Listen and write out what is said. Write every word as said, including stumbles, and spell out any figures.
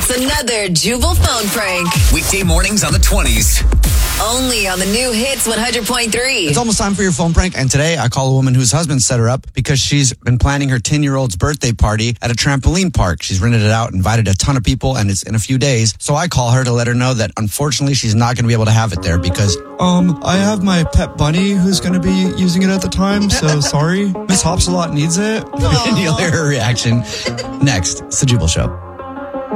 It's another Jubal phone prank. Weekday mornings on the twenties. Only on the new Hits one hundred point three. It's almost time for your phone prank, and today I call a woman whose husband set her up because she's been planning her ten-year-old's birthday party at a trampoline park. She's rented it out, invited a ton of people, and it's in a few days. So I call her to let her know that unfortunately she's not going to be able to have it there because, um, I have my pet bunny who's going to be using it at the time, so sorry. Miss Hopsalot needs it. And you'll hear her reaction next. It's the Jubal Show.